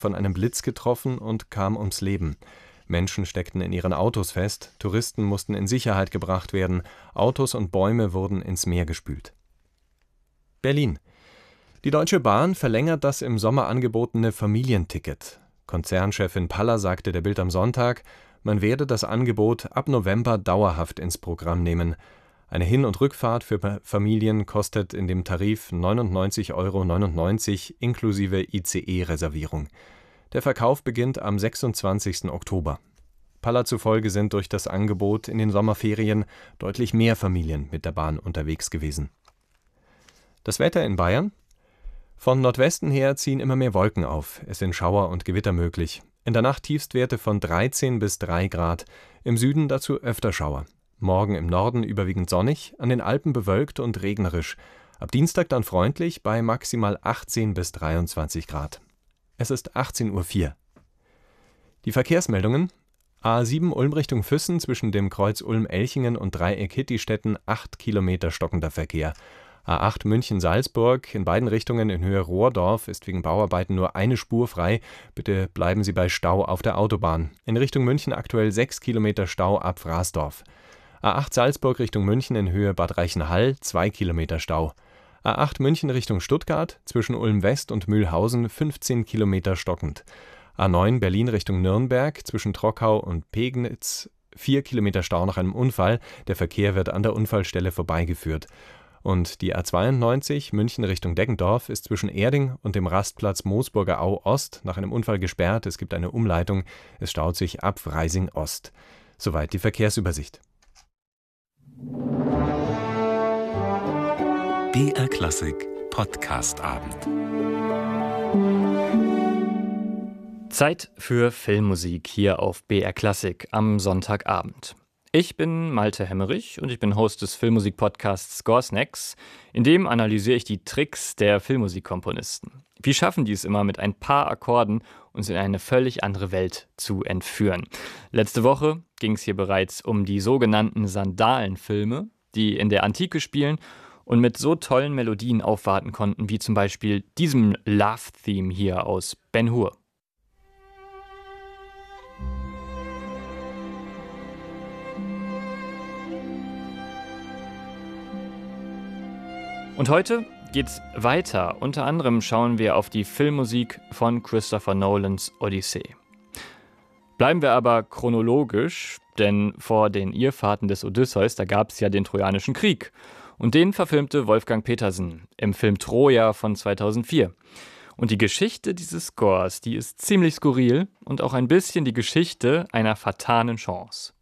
von einem Blitz getroffen und kam ums Leben. Menschen steckten in ihren Autos fest, Touristen mussten in Sicherheit gebracht werden, Autos und Bäume wurden ins Meer gespült. Berlin. Die Deutsche Bahn verlängert das im Sommer angebotene Familienticket. Konzernchefin Paller sagte der Bild am Sonntag, man werde das Angebot ab November dauerhaft ins Programm nehmen. Eine Hin- und Rückfahrt für Familien kostet in dem Tarif 99,99 € inklusive ICE-Reservierung. Der Verkauf beginnt am 26. Oktober. Paller zufolge sind durch das Angebot in den Sommerferien deutlich mehr Familien mit der Bahn unterwegs gewesen. Das Wetter in Bayern? Von Nordwesten her ziehen immer mehr Wolken auf. Es sind Schauer und Gewitter möglich. In der Nacht Tiefstwerte von 13 bis 3 Grad. Im Süden dazu öfter Schauer. Morgen im Norden überwiegend sonnig, an den Alpen bewölkt und regnerisch. Ab Dienstag dann freundlich bei maximal 18 bis 23 Grad. Es ist 18:04 Uhr. Die Verkehrsmeldungen: A7 Ulm Richtung Füssen zwischen dem Kreuz Ulm-Elchingen und Dreieck Hittistetten 8 Kilometer stockender Verkehr. A8 München-Salzburg in beiden Richtungen in Höhe Rohrdorf ist wegen Bauarbeiten nur eine Spur frei. Bitte bleiben Sie bei Stau auf der Autobahn. In Richtung München aktuell 6 Kilometer Stau ab Frasdorf. A8 Salzburg Richtung München in Höhe Bad Reichenhall 2 Kilometer Stau. A8 München Richtung Stuttgart zwischen Ulm West und Mühlhausen 15 Kilometer stockend. A9 Berlin Richtung Nürnberg zwischen Trockau und Pegnitz 4 Kilometer Stau nach einem Unfall. Der Verkehr wird an der Unfallstelle vorbeigeführt. Und die A92 München Richtung Deggendorf ist zwischen Erding und dem Rastplatz Moosburger Au Ost nach einem Unfall gesperrt. Es gibt eine Umleitung. Es staut sich ab Freising Ost. Soweit die Verkehrsübersicht. BR Klassik Podcast-Abend. Zeit für Filmmusik hier auf BR Klassik am Sonntagabend. Ich bin Malte Hemmerich und ich bin Host des Filmmusik-Podcasts Score Snacks. In dem analysiere ich die Tricks der Filmmusikkomponisten. Wie schaffen die es immer, mit ein paar Akkorden uns in eine völlig andere Welt zu entführen? Letzte Woche ging es hier bereits um die sogenannten Sandalenfilme, die in der Antike spielen und mit so tollen Melodien aufwarten konnten, wie zum Beispiel diesem Love-Theme hier aus Ben-Hur. Und heute geht's weiter. Unter anderem schauen wir auf die Filmmusik von Christopher Nolans Odyssee. Bleiben wir aber chronologisch, denn vor den Irrfahrten des Odysseus, da gab es ja den Trojanischen Krieg. Und den verfilmte Wolfgang Petersen im Film Troja von 2004. Und die Geschichte dieses Scores, die ist ziemlich skurril und auch ein bisschen die Geschichte einer vertanen Chance.